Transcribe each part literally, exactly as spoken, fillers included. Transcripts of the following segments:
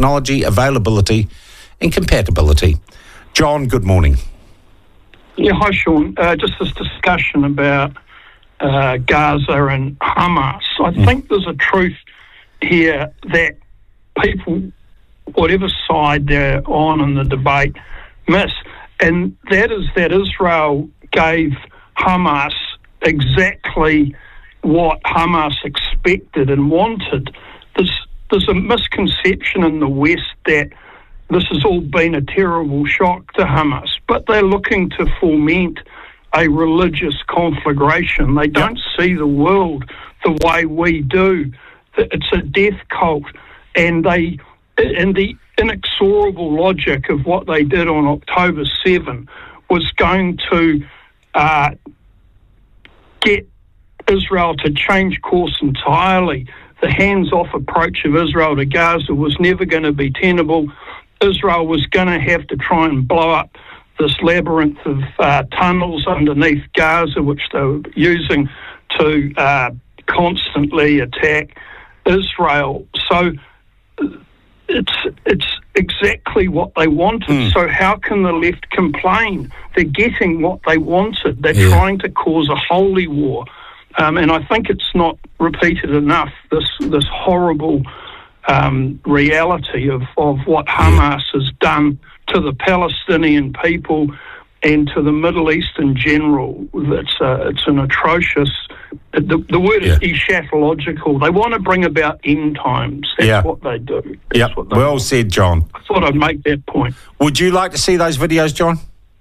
technology, availability and compatibility. John, good morning. Yeah, hi, Sean. Uh, just this discussion about uh, Gaza and Hamas. I mm. think there's a truth here that people, whatever side they're on in the debate, miss, and that is that Israel gave Hamas exactly what Hamas expected and wanted. There's, there's a misconception in the West that this has all been a terrible shock to Hamas, but they're looking to foment a religious conflagration. They don't see the world the way we do. It's a death cult, and they, and the inexorable logic of what they did on October seventh was going to uh, get Israel to change course entirely. The hands-off approach of Israel to Gaza was never going to be tenable. Israel was going to have to try and blow up this labyrinth of uh, tunnels underneath Gaza, which they were using to uh, constantly attack Israel. So it's it's exactly what they wanted. Mm. So how can the left complain? They're getting what they wanted. They're yeah. trying to cause a holy war. Um, and I think it's not repeated enough, this this horrible um, reality of, of what Hamas has done to the Palestinian people and to the Middle East in general. It's, a, it's an atrocious, the, the word yeah. is eschatological. They want to bring about end times. That's yeah. what they do. That's yep. what they well want. said, John. I thought I'd make that point. Would you like to see those videos, John?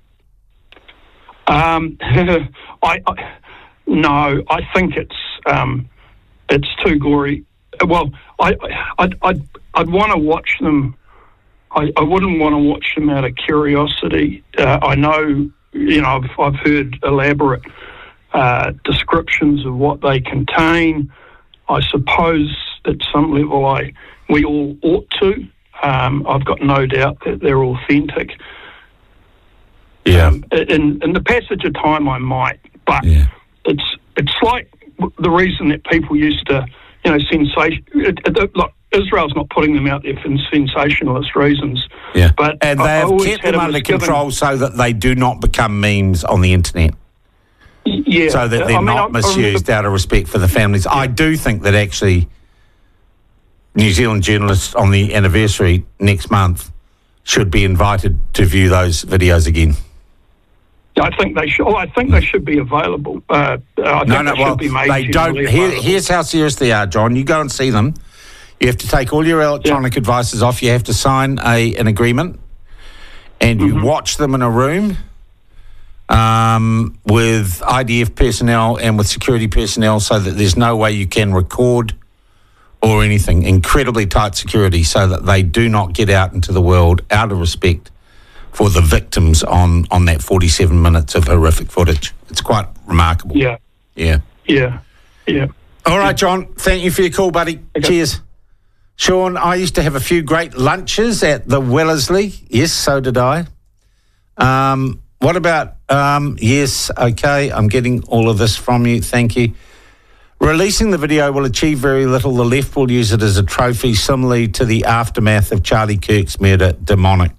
Um, I... I No, I think it's um, it's too gory. Well, I, I'd, I'd, I'd want to watch them. I, I wouldn't want to watch them out of curiosity. Uh, I know, you know, I've, I've heard elaborate uh, descriptions of what they contain. I suppose at some level I we all ought to. Um, I've got no doubt that they're authentic. Yeah. Um, in, in the passage of time, I might, but... Yeah. It's it's like the reason that people used to, you know, sensation. It, it, look, Israel's not putting them out there for sensationalist reasons. Yeah, but and they I, have I kept them under control so that they do not become memes on the internet. Yeah, so that they're I mean, not I, misused I out of respect for the families. Yeah. I do think that actually New Zealand journalists on the anniversary next month should be invited to view those videos again. I think they should. Oh, I think they should be available. Uh, I think no, no. They well, should be made they don't. Here, here's how serious they are, John. You go and see them. You have to take all your electronic yeah. devices off. You have to sign a an agreement, and you mm-hmm. watch them in a room um, with I D F personnel and with security personnel, so that there's no way you can record or anything. Incredibly tight security, so that they do not get out into the world out of respect for the victims on, on that forty-seven minutes of horrific footage. It's quite remarkable. Yeah. Yeah. Yeah. Yeah. All right, John. Thank you for your call, buddy. Okay. Cheers. Sean, I used to have a few great lunches at the Wellesley. Yes, so did I. Um, what about, um, yes, okay, I'm getting all of this from you. Thank you. Releasing the video will achieve very little. The left will use it as a trophy, similarly to the aftermath of Charlie Kirk's murder, demonic.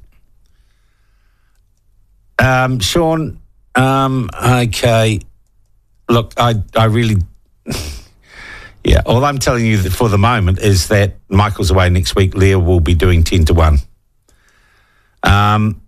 Um, Sean, um, okay, look, I, I really, yeah, all I'm telling you for the moment is that Michael's away next week. Leah will be doing ten to one. Um,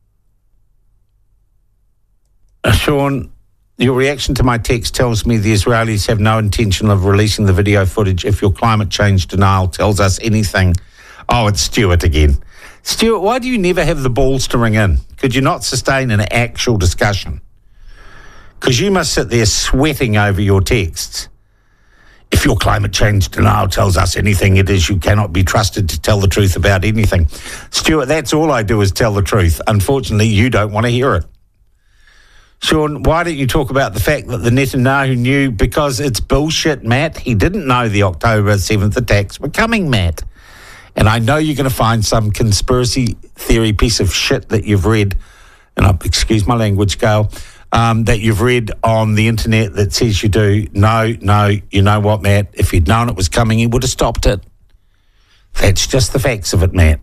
uh, Sean, your reaction to my text tells me the Israelis have no intention of releasing the video footage if your climate change denial tells us anything. Oh, it's Stuart again. Stuart, why do you never have the balls to ring in? Could you not sustain an actual discussion? Because you must sit there sweating over your texts. If your climate change denial tells us anything, it is you cannot be trusted to tell the truth about anything. Stuart, that's all I do is tell the truth. Unfortunately, you don't want to hear it. Sean, why don't you talk about the fact that the Netanyahu knew? Because it's bullshit, Matt. He didn't know the October seventh attacks were coming, Matt. And I know you're going to find some conspiracy theory piece of shit that you've read, and I, excuse my language, Gail, um, that you've read on the internet that says you do. No, no, you know what, Matt? If he'd known it was coming, he would have stopped it. That's just the facts of it, Matt.